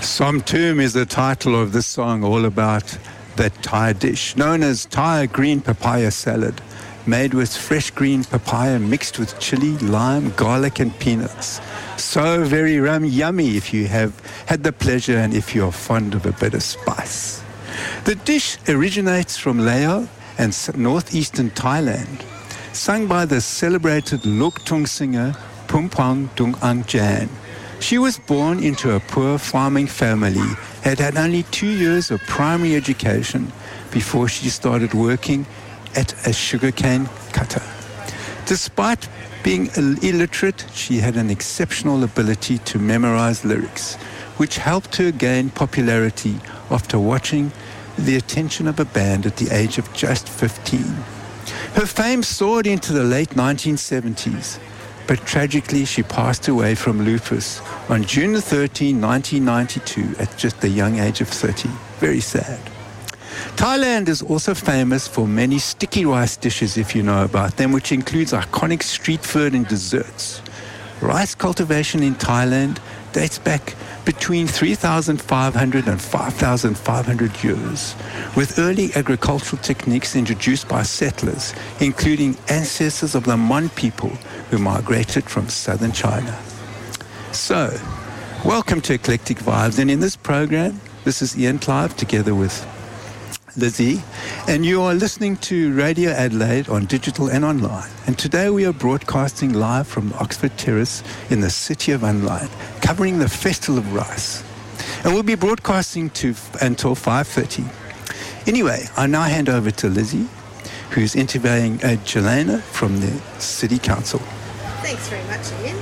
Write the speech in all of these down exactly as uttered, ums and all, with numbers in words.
Somtum is the title of this song, all about that Thai dish known as Thai green papaya salad, made with fresh green papaya mixed with chili, lime, garlic and peanuts. So very rum yummy if you have had the pleasure and if you're fond of a bit of spice. The dish originates from Lao and northeastern Thailand, sung by the celebrated Luk Tung singer Pumpong Dung Ang Jan. She was born into a poor farming family, had had only two years of primary education before she started working at a sugarcane cutter. Despite being illiterate, she had an exceptional ability to memorize lyrics, which helped her gain popularity after watching the attention of a band at the age of just fifteen. Her fame soared into the late nineteen seventies, but tragically she passed away from lupus on June thirteenth, nineteen ninety-two at just the young age of thirty. Very sad. Thailand is also famous for many sticky rice dishes, if you know about them, which includes iconic street food and desserts. Rice cultivation in Thailand dates back between three thousand five hundred and five thousand five hundred years, with early agricultural techniques introduced by settlers, including ancestors of the Mon people who migrated from southern China. So, welcome to Eclectic Vibes, and in this program, this is Ian Clive together with Lizzie, and you are listening to Radio Adelaide on digital and online. And today we are broadcasting live from Oxford Terrace in the city of Adelaide, covering the Festival of Rice. And we'll be broadcasting to until five thirty. Anyway, I now hand over to Lizzie, who's interviewing uh, Jelena from the City Council. Thanks very much, Ian.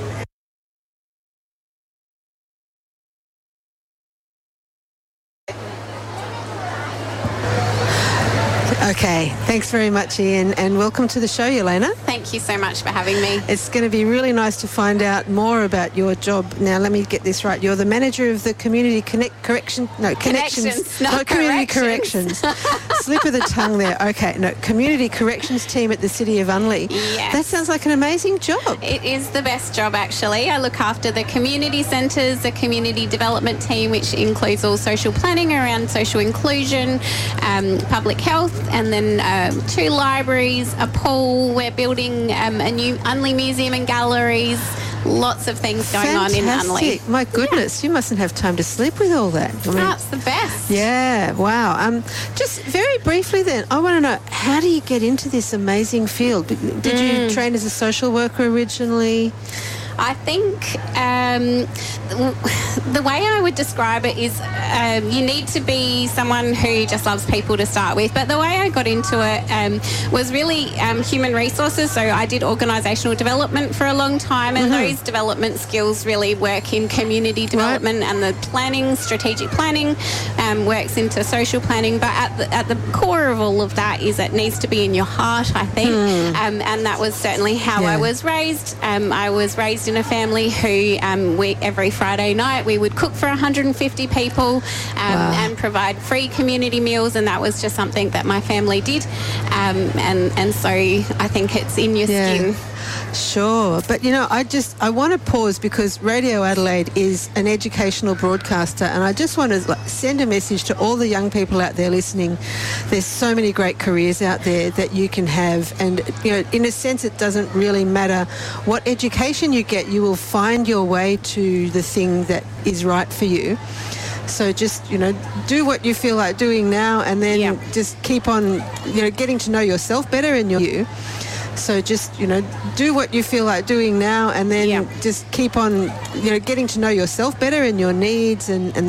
Okay, thanks very much, Ian, and welcome to the show, Jelena. Thank you so much for having me. It's going to be really nice to find out more about your job. Now, let me get this right. You're the manager of the Community Connect Correction... No, Connections. Connections, not no, Community Corrections. Corrections. Slip of the tongue there. Okay, no, Community Corrections team at the City of Unley. Yes. That sounds like an amazing job. It is the best job, actually. I look after the community centres, the community development team, which includes all social planning around social inclusion, um, public health, and then um, two libraries, a pool. We're building um, a new Unley Museum and galleries. Lots of things going Fantastic. on in Unley. My goodness, yeah. You mustn't have time to sleep with all that. I mean, oh, it's the best. Yeah, wow. Um, just very briefly then, I want to know, how do you get into this amazing field? Did mm. you train as a social worker originally? I think um, the way I would describe it is um, you need to be someone who just loves people to start with. But the way I got into it um, was really um, human resources. So I did organisational development for a long time, and mm-hmm. those development skills really work in community development, right. and the planning, strategic planning, um, works into social planning. But at the, at the core of all of that is it needs to be in your heart, I think. Mm. Um, and that was certainly how yeah. I was raised. Um, I was raised in a family who um, we every Friday night we would cook for one hundred fifty people um, wow. and provide free community meals, and that was just something that my family did, um, and and so I think it's in your yeah. skin. Sure, but you know, I just I want to pause because Radio Adelaide is an educational broadcaster, and I just want to like, send a message to all the young people out there listening. There's so many great careers out there that you can have, and you know, in a sense, it doesn't really matter what education you get. You will find your way to the thing that is right for you. So just, you know, do what you feel like doing now, and then yeah. just keep on, you know, getting to know yourself better in your you. So just, you know, do what you feel like doing now, and then yeah. just keep on, you know, getting to know yourself better and your needs and, and